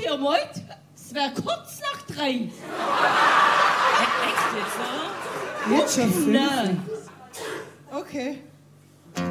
hier, Meut. Es wäre kurz nach 3. Echt jetzt, oder? Jetzt schon 5. Nein. Okay.